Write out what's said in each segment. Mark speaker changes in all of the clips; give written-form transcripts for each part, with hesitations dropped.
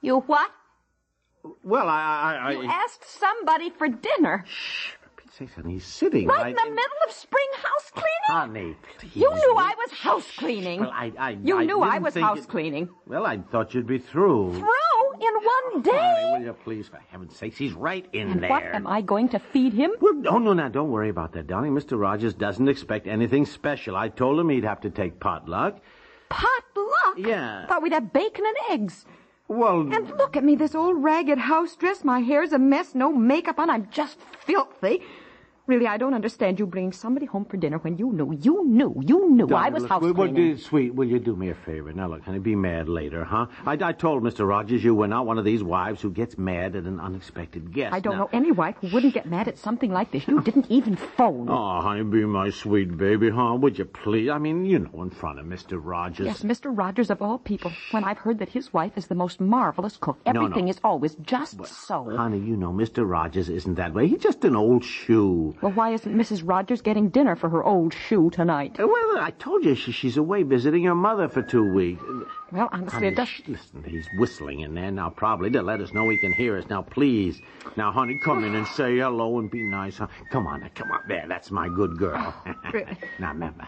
Speaker 1: You what?
Speaker 2: Well,
Speaker 1: You asked somebody for dinner.
Speaker 2: Shh, for Pete's sake, honey, he's sitting
Speaker 1: Right in the middle of spring house cleaning?
Speaker 2: Honey, please.
Speaker 1: You knew I was house cleaning.
Speaker 2: Well,
Speaker 1: You knew I
Speaker 2: didn't
Speaker 1: was
Speaker 2: think
Speaker 1: house cleaning.
Speaker 2: Well, I thought you'd be through.
Speaker 1: Through in one day?
Speaker 2: Honey, will you please, for heaven's sakes, he's right in
Speaker 1: And
Speaker 2: there.
Speaker 1: what, am I going to feed him?
Speaker 2: Well, no, don't worry about that, darling. Mr. Rogers doesn't expect anything special. I told him he'd have to take potluck.
Speaker 1: Potluck?
Speaker 2: Yeah.
Speaker 1: Thought we'd have bacon and eggs.
Speaker 2: Well...
Speaker 1: And look at me, this old ragged house dress. My hair's a mess, no makeup on. I'm just filthy. Really, I don't understand you bringing somebody home for dinner when you knew
Speaker 2: Darling,
Speaker 1: I was house cleaning.
Speaker 2: Sweet, will you do me a favor? Now, look, honey, be mad later, huh? I told Mr. Rogers you were not one of these wives who gets mad at an unexpected guest.
Speaker 1: I don't know any wife who wouldn't get mad at something like this. You didn't even phone.
Speaker 2: Oh, honey, be my sweet baby, huh? Would you please? I mean, you know, in front of Mr. Rogers.
Speaker 1: Yes, Mr. Rogers of all people. When I've heard that his wife is the most marvelous cook, everything is always just so.
Speaker 2: Honey, you know, Mr. Rogers isn't that way. He's just an old shoe.
Speaker 1: Well, why isn't Mrs. Rogers getting dinner for her old shoe tonight?
Speaker 2: Well, I told you she's away visiting her mother for 2 weeks.
Speaker 1: Well, honestly,
Speaker 2: honey,
Speaker 1: it does...
Speaker 2: Listen, he's whistling in there now, probably to let us know he can hear us. Now, please. Now, honey, come in and say hello and be nice, huh? Come on. There, that's my good girl. Now, remember.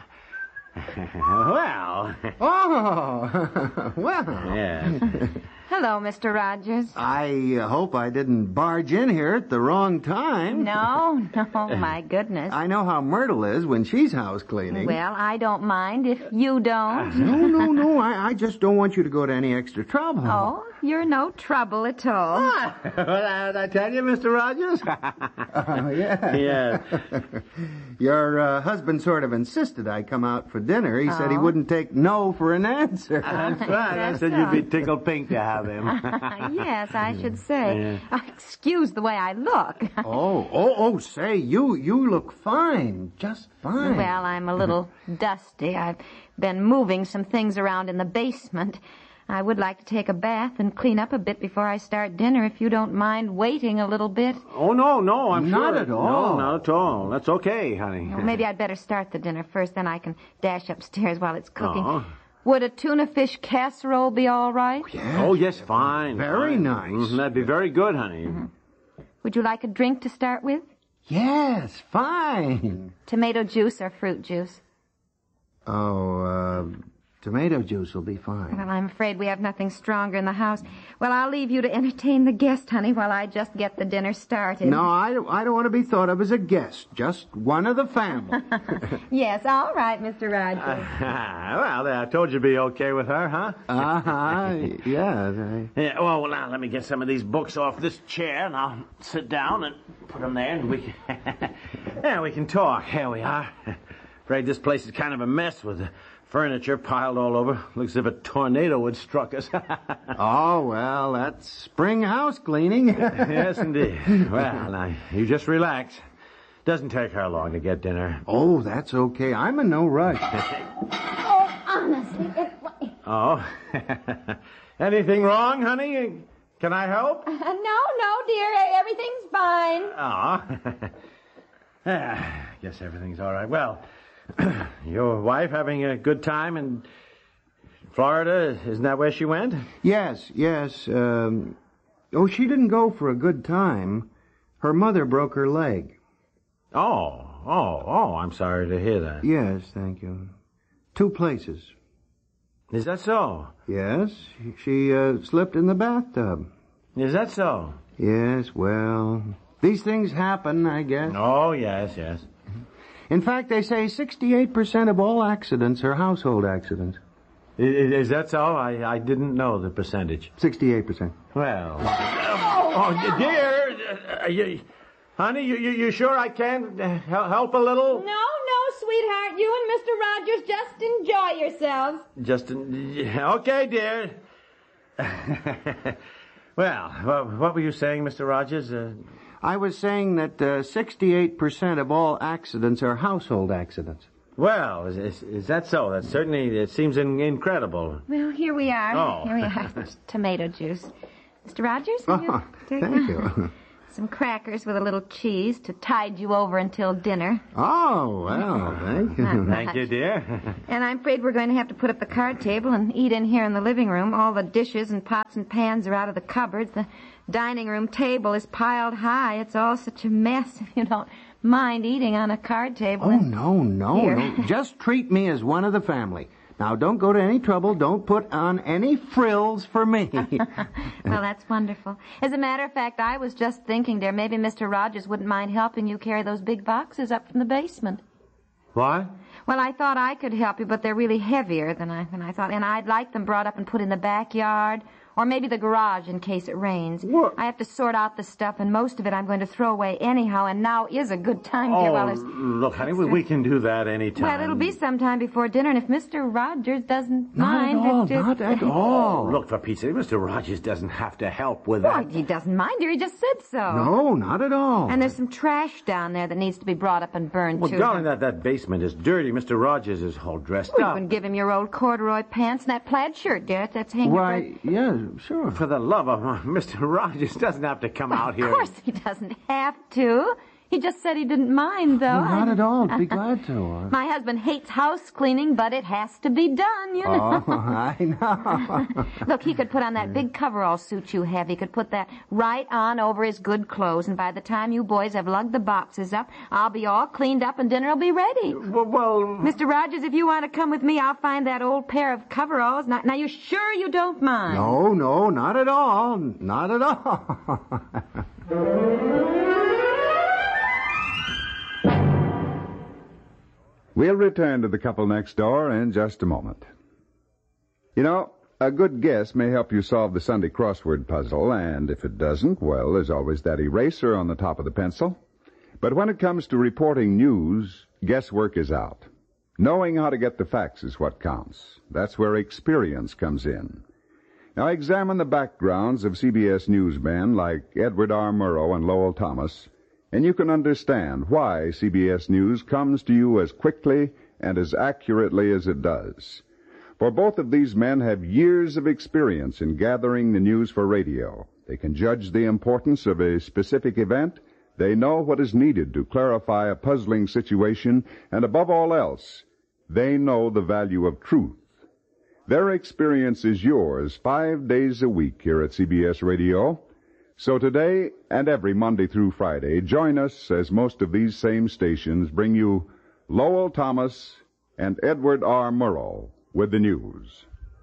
Speaker 2: Well.
Speaker 3: Oh, well.
Speaker 2: Yeah.
Speaker 1: Hello, Mr. Rogers.
Speaker 3: I hope I didn't barge in here at the wrong time.
Speaker 1: No, my goodness.
Speaker 3: I know how Myrtle is when she's house cleaning.
Speaker 1: Well, I don't mind if you don't.
Speaker 3: No. I just don't want you to go to any extra trouble.
Speaker 1: Oh, you're no trouble at all.
Speaker 2: Well, I tell you, Mr. Rogers?
Speaker 3: Yeah.
Speaker 2: Yeah.
Speaker 3: Your husband sort of insisted I come out for dinner. He said he wouldn't take no for an answer.
Speaker 2: That's right. I said you'd be tickled pink to have him.
Speaker 1: Yes, I should say. Excuse the way I look.
Speaker 3: Say, you look fine. Just fine.
Speaker 1: Well, I'm a little dusty. I've been moving some things around in the basement. I would like to take a bath and clean up a bit before I start dinner, if you don't mind waiting a little bit.
Speaker 2: Oh, no, I'm
Speaker 3: not
Speaker 2: sure.
Speaker 3: At all.
Speaker 2: No, not at all. That's okay, honey.
Speaker 1: Well, maybe I'd better start the dinner first, then I can dash upstairs while it's cooking.
Speaker 2: Oh.
Speaker 1: Would a tuna fish casserole be all right?
Speaker 3: Yes.
Speaker 2: Oh, yes, fine.
Speaker 3: Very
Speaker 2: fine.
Speaker 3: nice.
Speaker 2: That'd be very good, honey.
Speaker 1: Mm-hmm. Would you like a drink to start with?
Speaker 3: Yes, fine.
Speaker 1: Tomato juice or fruit juice?
Speaker 3: Tomato juice will be fine.
Speaker 1: Well, I'm afraid we have nothing stronger in the house. Well, I'll leave you to entertain the guest, honey, while I just get the dinner started.
Speaker 3: No, I don't want to be thought of as a guest. Just one of the family.
Speaker 1: Yes, all right, Mr. Rogers.
Speaker 2: Well, I told you to be okay with her, huh?
Speaker 3: Yeah.
Speaker 2: Yeah, well, now let me get some of these books off this chair, and I'll sit down and put them there, and we can talk. Here we are. Afraid this place is kind of a mess with the furniture piled all over. Looks as if a tornado had struck us.
Speaker 3: Oh, well, that's spring house cleaning.
Speaker 2: Yes, indeed. Well, now, you just relax. Doesn't take her long to get dinner.
Speaker 3: Oh, that's okay. I'm in no rush.
Speaker 1: Oh, honestly,
Speaker 2: Oh. Anything wrong, honey? Can I help?
Speaker 1: No, dear. Everything's fine.
Speaker 2: Guess everything's all right. Well, your wife having a good time in Florida? Isn't that where she went?
Speaker 3: Yes. She didn't go for a good time. Her mother broke her leg.
Speaker 2: Oh, I'm sorry to hear that.
Speaker 3: Yes, thank you. 2 places.
Speaker 2: Is that so?
Speaker 3: Yes, she slipped in the bathtub.
Speaker 2: Is that so?
Speaker 3: Yes, well, these things happen, I guess.
Speaker 2: Oh, yes.
Speaker 3: In fact, they say 68% of all accidents are household accidents.
Speaker 2: Is that so? I didn't know the percentage.
Speaker 3: 68%.
Speaker 2: Well. Oh, dear. Honey, you sure I can help a little?
Speaker 1: No, sweetheart. You and Mr. Rogers just enjoy yourselves.
Speaker 2: Okay, dear. Well, what were you saying, Mr. Rogers?
Speaker 3: I was saying that 68% of all accidents are household accidents.
Speaker 2: Well, is that so? That certainly, it seems incredible.
Speaker 1: Well, here we are.
Speaker 2: Oh.
Speaker 1: Here we are. Tomato juice. Mr. Rogers?
Speaker 3: Thank you.
Speaker 1: Some crackers with a little cheese to tide you over until dinner.
Speaker 3: Oh, well, thank you.
Speaker 2: Thank you, dear.
Speaker 1: And I'm afraid we're going to have to put up the card table and eat in here in the living room. All the dishes and pots and pans are out of the cupboards. The dining room table is piled high. It's all such a mess if you don't mind eating on a card table.
Speaker 3: Oh, no.
Speaker 1: Here.
Speaker 3: Just treat me as one of the family. Now, don't go to any trouble. Don't put on any frills for me.
Speaker 1: Well, that's wonderful. As a matter of fact, I was just thinking, dear, maybe Mr. Rogers wouldn't mind helping you carry those big boxes up from the basement.
Speaker 2: What?
Speaker 1: Well, I thought I could help you, but they're really heavier than I thought. And I'd like them brought up and put in the backyard, or maybe the garage in case it rains.
Speaker 3: What?
Speaker 1: I have to sort out the stuff, and most of it I'm going to throw away anyhow, and now is a good time, dear. Well,
Speaker 2: Look, honey, we can do that anytime.
Speaker 1: well, it'll be sometime before dinner, and if Mr. Rogers doesn't mind...
Speaker 3: Not at all.
Speaker 2: Look, for Pete's sake, Mr. Rogers doesn't have to help with
Speaker 1: Well,
Speaker 2: that.
Speaker 1: he doesn't mind, dear. He just said so.
Speaker 3: No, not at all.
Speaker 1: And there's some trash down there that needs to be brought up and burned,
Speaker 2: Well,
Speaker 1: too.
Speaker 2: darling, that basement is dirty. Mr. Rogers is all dressed
Speaker 1: You
Speaker 2: up.
Speaker 1: can give him your old corduroy pants and that plaid shirt, dear. That's hanging
Speaker 3: Why, yeah, sure.
Speaker 2: For the love of Mr. Rogers doesn't have to come out here.
Speaker 1: Of course he doesn't have to. He just said he didn't mind, though.
Speaker 3: Well, not at all. Be glad to.
Speaker 1: My husband hates house cleaning, but it has to be done, you know.
Speaker 3: Oh, I know.
Speaker 1: Look, he could put on that big coverall suit you have. He could put that right on over his good clothes, and by the time you boys have lugged the boxes up, I'll be all cleaned up and dinner will be ready.
Speaker 2: Well,
Speaker 1: Mr. Rogers, if you want to come with me, I'll find that old pair of coveralls. Now, you sure you don't mind?
Speaker 3: No, not at all. Not at all.
Speaker 4: We'll return to the couple next door in just a moment. You know, a good guess may help you solve the Sunday crossword puzzle, and if it doesn't, well, there's always that eraser on the top of the pencil. But when it comes to reporting news, guesswork is out. Knowing how to get the facts is what counts. That's where experience comes in. Now examine the backgrounds of CBS newsmen like Edward R. Murrow and Lowell Thomas, and you can understand why CBS News comes to you as quickly and as accurately as it does. For both of these men have years of experience in gathering the news for radio. They can judge the importance of a specific event. They know what is needed to clarify a puzzling situation, and above all else, they know the value of truth. Their experience is yours 5 days a week here at CBS Radio. So today and every Monday through Friday, join us as most of these same stations bring you Lowell Thomas and Edward R. Murrow with the news.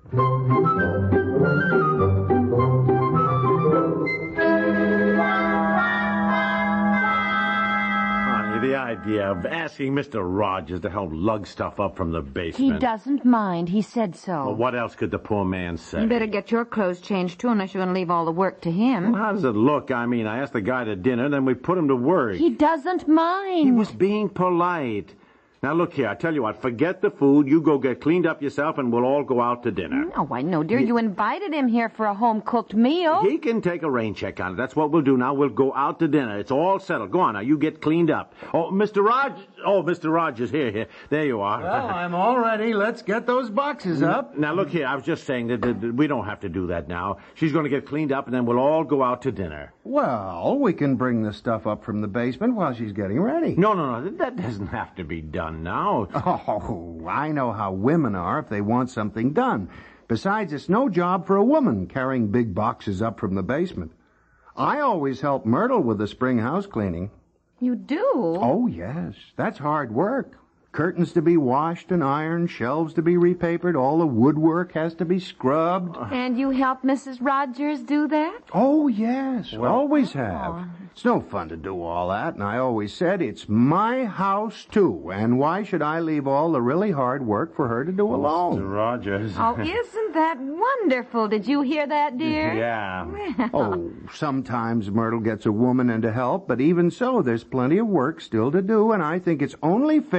Speaker 2: The idea of asking Mr. Rogers to help lug stuff up from the basement.
Speaker 1: He doesn't mind. He said so.
Speaker 2: Well, what else could the poor man say?
Speaker 1: You better get your clothes changed, too, unless you're going to leave all the work to him.
Speaker 2: Well, how does it look? I mean, I asked the guy to dinner, then we put him to work.
Speaker 1: He doesn't mind.
Speaker 2: He was being polite. Now, look here, I tell you what, forget the food, you go get cleaned up yourself, and we'll all go out to dinner.
Speaker 1: No, I know, dear. You invited him here for a home-cooked meal.
Speaker 2: He can take a rain check on it. That's what we'll do now. We'll go out to dinner. It's all settled. Go on now. You get cleaned up. Oh, Mr. Rogers. Oh, Mr. Rogers. Here. There you are.
Speaker 3: Well, I'm all ready. Let's get those boxes up.
Speaker 2: Now, look here. I was just saying that we don't have to do that now. She's going to get cleaned up, and then we'll all go out to dinner.
Speaker 3: Well, we can bring the stuff up from the basement while she's getting ready.
Speaker 2: No. That doesn't have to be done now.
Speaker 3: Oh, I know how women are if they want something done. Besides, it's no job for a woman carrying big boxes up from the basement. I always help Myrtle with the spring house cleaning.
Speaker 1: You do?
Speaker 3: Oh, yes. That's hard work. Curtains to be washed and ironed, shelves to be repapered, all the woodwork has to be scrubbed.
Speaker 1: And you help Mrs. Rogers do that?
Speaker 3: Oh, yes. Always have. It's no fun to do all that, and I always said it's my house, too, and why should I leave all the really hard work for her to do alone?
Speaker 2: Mr. Rogers.
Speaker 1: Oh, isn't that wonderful? Did you hear that, dear?
Speaker 2: Yeah.
Speaker 3: Oh, sometimes Myrtle gets a woman in to help, but even so, there's plenty of work still to do, and I think it's only fair to...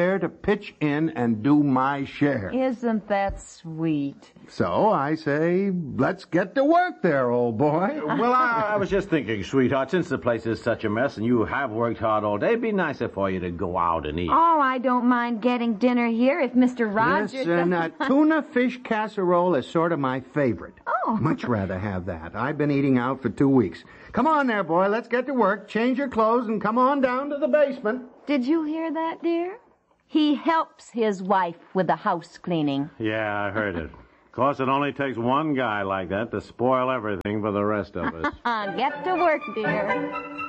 Speaker 3: pitch in and do my share.
Speaker 1: Isn't that sweet?
Speaker 3: So I say, let's get to work there, old boy.
Speaker 2: Well, I was just thinking, sweetheart, since the place is such a mess and you have worked hard all day, it'd be nicer for you to go out and eat.
Speaker 1: Oh, I don't mind getting dinner here if Mr. Rogers...
Speaker 3: Listen, a tuna fish casserole is sort of my favorite.
Speaker 1: Oh.
Speaker 3: Much rather have that. I've been eating out for 2 weeks. Come on there, boy. Let's get to work. Change your clothes and come on down to the basement.
Speaker 1: Did you hear that, dear? He helps his wife with the house cleaning.
Speaker 2: Yeah, I heard it. Of course, it only takes one guy like that to spoil everything for the rest of us.
Speaker 1: Get to work, dear.